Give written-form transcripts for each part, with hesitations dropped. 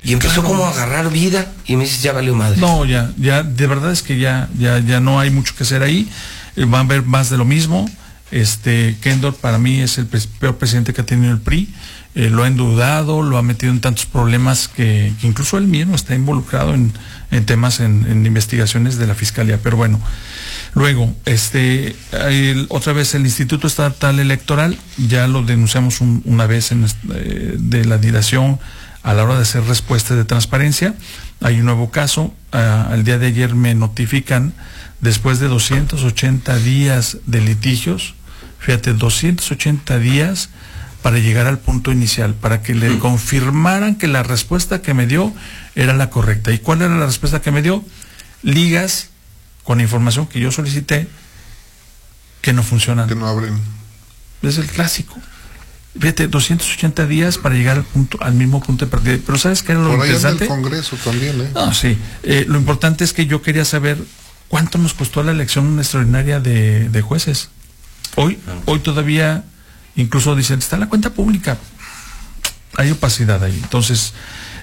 Y empezó como a agarrar vida y me dices, ya valió madre. No, ya, de verdad es que ya no hay mucho que hacer ahí. Van a ver más de lo mismo. Kendor para mí es el peor presidente que ha tenido el PRI. Lo ha endeudado, lo ha metido en tantos problemas que incluso él mismo está involucrado en temas, en investigaciones de la Fiscalía. Pero bueno, luego, otra vez el Instituto Estatal Electoral, ya lo denunciamos una vez de la dilación a la hora de hacer respuestas de transparencia. Hay un nuevo caso. El día de ayer me notifican, después de 280 días de litigios, fíjate, 280 días para llegar al punto inicial, para que le confirmaran que la respuesta que me dio era la correcta. ¿Y cuál era la respuesta que me dio? Ligas con información que yo solicité que no funcionan. Que no abren. Es el clásico. Fíjate, 280 días para llegar al mismo punto de partida. Pero ¿sabes qué era lo interesante? Por ahí anda el Congreso también, ¿eh? No, sí. Lo importante es que yo quería saber cuánto nos costó la elección extraordinaria de jueces. Hoy todavía, incluso dicen, está en la cuenta pública. Hay opacidad ahí. Entonces,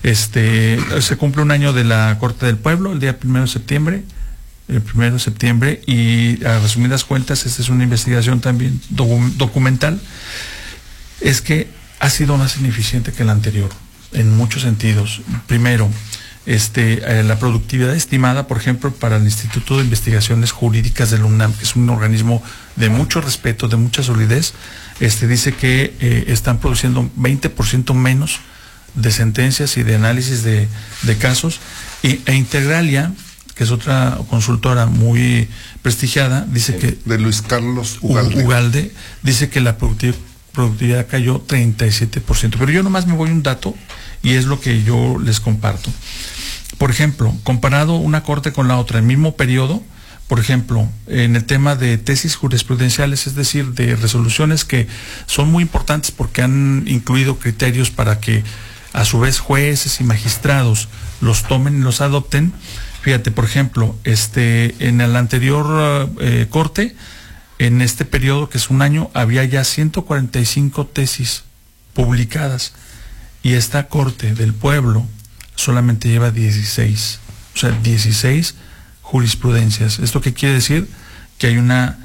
se cumple un año de la Corte del Pueblo, el día 1 de septiembre. El 1 de septiembre, y a resumidas cuentas, esta es una investigación también documental. Es que ha sido más ineficiente que la anterior, en muchos sentidos. Primero, la productividad estimada, por ejemplo, para el Instituto de Investigaciones Jurídicas de la UNAM, que es un organismo de mucho respeto, de mucha solidez, dice que están produciendo 20% menos de sentencias y de análisis de casos, e Integralia, que es otra consultora muy prestigiada, dice que... De Luis Carlos Ugalde. Dice que la productividad cayó 37%. Pero yo nomás me voy a un dato, y es lo que yo les comparto. Por ejemplo, comparado una corte con la otra, en el mismo periodo, por ejemplo, en el tema de tesis jurisprudenciales, es decir, de resoluciones que son muy importantes porque han incluido criterios para que a su vez jueces y magistrados los tomen y los adopten. Fíjate, por ejemplo, en el anterior corte, en este periodo, que es un año, había ya 145 tesis publicadas, y esta Corte del Pueblo solamente lleva 16, o sea, 16 jurisprudencias. ¿Esto qué quiere decir? Que hay una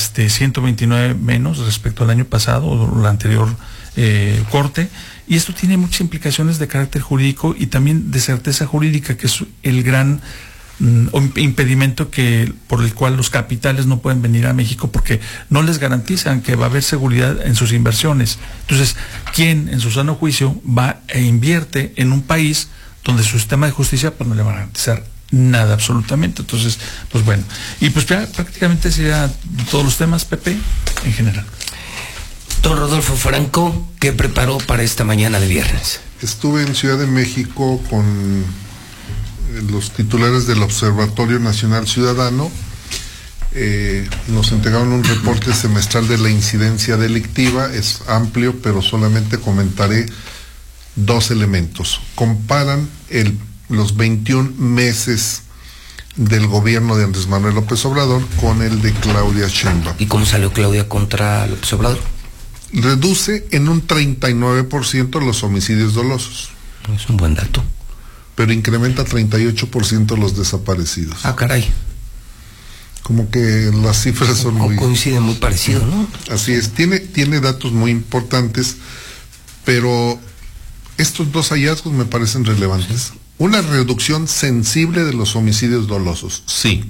129 menos respecto al año pasado o la anterior corte, y esto tiene muchas implicaciones de carácter jurídico y también de certeza jurídica, que es el gran impedimento por el cual los capitales no pueden venir a México, porque no les garantizan que va a haber seguridad en sus inversiones. Entonces, ¿quién en su sano juicio va e invierte en un país donde su sistema de justicia pues no le va a garantizar nada absolutamente? Entonces, pues bueno, y pues ya prácticamente serían todos los temas, Pepe, en general. Don Rodolfo Franco, ¿qué preparó para esta mañana de viernes? Estuve en Ciudad de México con los titulares del Observatorio Nacional Ciudadano. Nos entregaron un reporte semestral de la incidencia delictiva. Es amplio, pero solamente comentaré dos elementos. Comparan los 21 meses del gobierno de Andrés Manuel López Obrador con el de Claudia Sheinbaum. ¿Y cómo salió Claudia contra López Obrador? Reduce en un 39% los homicidios dolosos. Es un buen dato. Pero incrementa 38% los desaparecidos. Ah, caray. Como que las cifras son muy... coinciden muy parecido, ¿no? Así es. Tiene datos muy importantes, pero estos dos hallazgos me parecen relevantes. Sí. Una reducción sensible de los homicidios dolosos. Sí.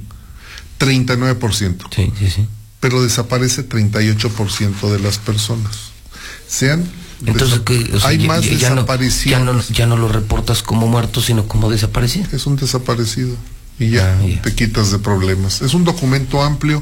39%. Sí. Pero desaparece 38% de las personas. Entonces, hay más desapariciones. Ya no lo reportas como muerto, sino como desaparecido. Es un desaparecido. Y ya te quitas de problemas. Es un documento amplio.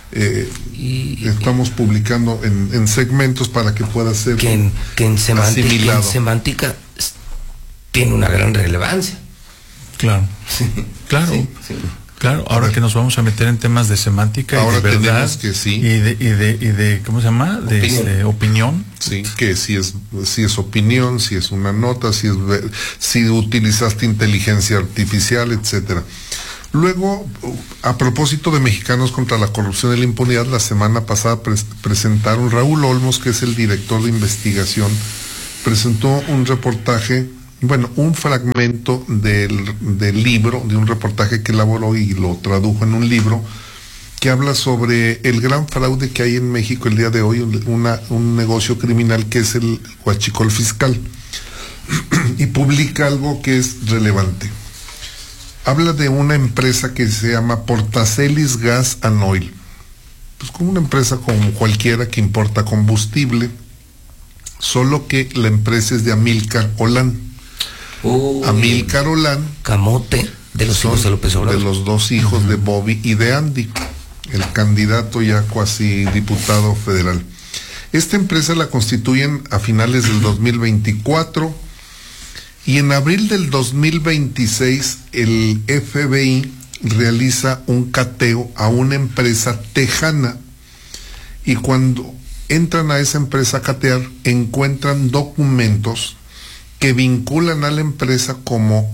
Estamos publicando en segmentos para que pueda ser asimilado. En semántica tiene una gran relevancia. Claro. Sí. Claro. Sí. Claro, ahora que nos vamos a meter en temas de semántica ahora y de verdad que sí. y de ¿cómo se llama? De opinión. Sí, que si es opinión, si es una nota, si utilizaste inteligencia artificial, etcétera. Luego, a propósito de Mexicanos contra la Corrupción y la Impunidad, la semana pasada presentaron Raúl Olmos, que es el director de investigación, presentó un reportaje bueno, un fragmento del libro, de un reportaje que elaboró y lo tradujo en un libro, que habla sobre el gran fraude que hay en México el día de hoy, un negocio criminal que es el huachicol fiscal. Y publica algo que es relevante. Habla de una empresa que se llama Portacelis Gas and Oil. Pues como una empresa como cualquiera que importa combustible, solo que la empresa es de Amílcar Olán. Amílcar Olán, camote de los hijos de López Obrador. De los dos hijos de Bobby y de Andy, el candidato ya cuasi diputado federal. Esta empresa la constituyen a finales del 2024 y en abril del 2026 el FBI realiza un cateo a una empresa tejana, y cuando entran a esa empresa a catear encuentran documentos que vinculan a la empresa como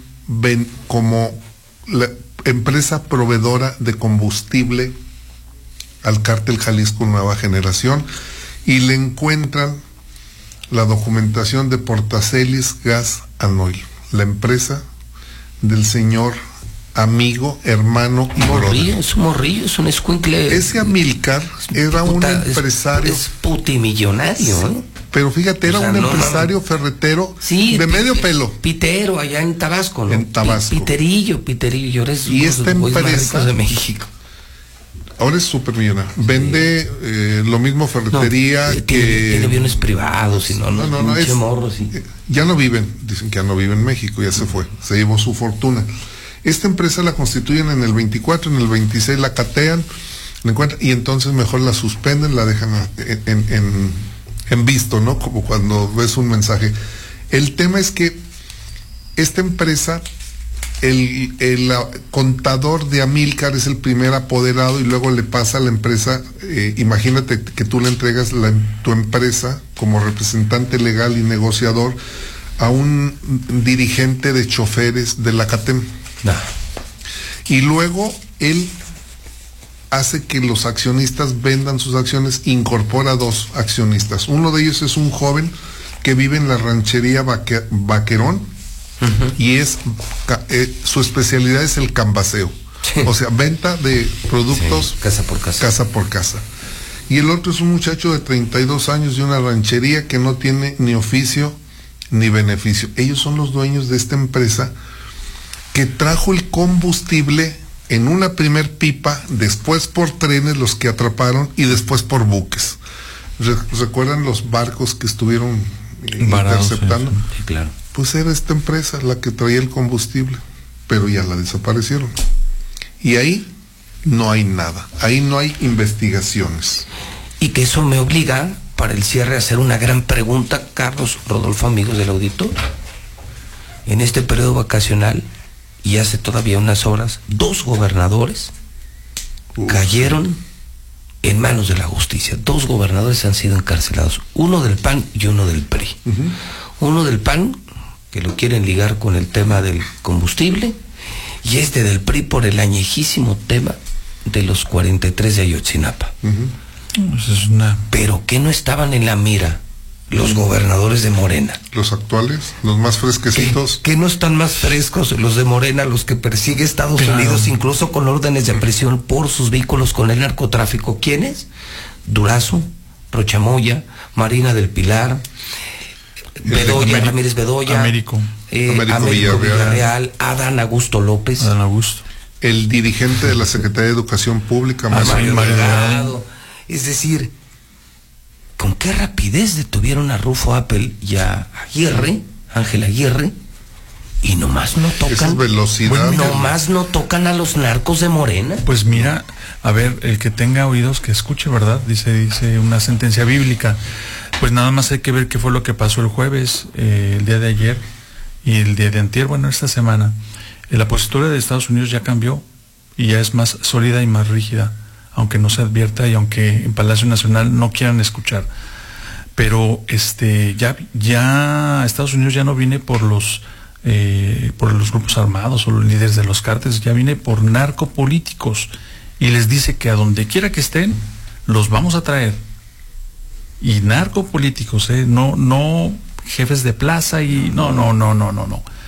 la empresa proveedora de combustible al cártel Jalisco Nueva Generación, y le encuentran la documentación de Portacelis Gas and Oil, la empresa del señor amigo, hermano y morrillo, es un morrillo, es un escuincle. Ese Amílcar era un empresario. Es putimillonario, sí, ¿eh? Pero fíjate, era un empresario ferretero de medio pelo. Pitero, allá en Tabasco, ¿no? En Tabasco. Piterillo, y esta empresa de México. Ahora es supermillonario. Vende lo mismo ferretería tiene aviones privados y no es morro, sí. Ya no viven, dicen que ya no vive en México, ya se fue, se llevó su fortuna. Esta empresa la constituyen en el 24, en el 26 la catean, la encuentran, y entonces mejor la suspenden, la dejan en visto, ¿no? Como cuando ves un mensaje. El tema es que esta empresa, el contador de Amílcar es el primer apoderado, y luego le pasa a la empresa, imagínate que tú le entregas tu empresa como representante legal y negociador a un dirigente de choferes de la CATEM. Y luego él hace que los accionistas vendan sus acciones, incorpora 2 accionistas. Uno de ellos es un joven que vive en la ranchería Vaquerón, y su especialidad es el cambaseo, o sea, venta de productos casa por casa. Y el otro es un muchacho de 32 años de una ranchería que no tiene ni oficio ni beneficio. Ellos son los dueños de esta empresa que trajo el combustible en una primer pipa, después por trenes los que atraparon, y después por buques. ¿Recuerdan los barcos que estuvieron interceptando? Sí, claro. Pues era esta empresa la que traía el combustible, pero ya la desaparecieron. Y ahí no hay nada, ahí no hay investigaciones. Y que eso me obliga, para el cierre, a hacer una gran pregunta, Carlos, Rodolfo, amigos del auditorio. En este periodo vacacional, y hace todavía unas horas, 2 gobernadores cayeron en manos de la justicia. 2 gobernadores han sido encarcelados, uno del PAN y uno del PRI. Uno del PAN, que lo quieren ligar con el tema del combustible, y este del PRI por el añejísimo tema de los 43 de Ayotzinapa. Pero que no estaban en la mira los gobernadores de Morena. Los actuales, los más fresquecitos. Que no están más frescos los de Morena, los que persigue Estados Unidos, incluso con órdenes de prisión por sus vínculos con el narcotráfico. ¿Quiénes? Durazo, Rochamoya, Marina del Pilar, Ramírez Bedoya, Américo Villarreal, Adán Augusto López. El dirigente de la Secretaría de Educación Pública, Mario Delgado. Es decir, ¿con qué rapidez detuvieron a Rufo Apple y a Ángel Aguirre? Y nomás no tocan. Esa es velocidad. Nomás no tocan a los narcos de Morena. Pues mira, a ver, el que tenga oídos que escuche, ¿verdad? Dice una sentencia bíblica. Pues nada más hay que ver qué fue lo que pasó el jueves, el día de ayer y el día de antier, bueno, esta semana. La postura de Estados Unidos ya cambió y ya es más sólida y más rígida, aunque no se advierta y aunque en Palacio Nacional no quieran escuchar. Pero ya Estados Unidos ya no viene por los grupos armados o los líderes de los cárteles, ya viene por narcopolíticos, y les dice que a donde quiera que estén los vamos a traer. Y narcopolíticos, no jefes de plaza y no.